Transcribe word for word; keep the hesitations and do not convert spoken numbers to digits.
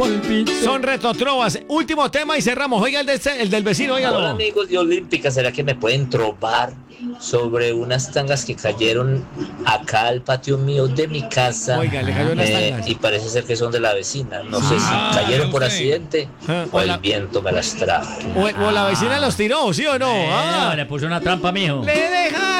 polvito. Son retotrovas. Último tema y cerramos. Oiga el, de este- el del vecino, óigalo. Hola amigos de Olímpica, ¿será que me pueden trobar sobre unas tangas que cayeron acá al patio mío de mi casa? Oiga, le cayó unas Eh, tangas. y parece ser que son de la vecina. No sé si Ah, cayeron no por sé. accidente Ah, o hola. el viento me las trajo. O, o la vecina los tiró, ¿sí o no? Eh, Ah, le puso una trampa, mijo. le deja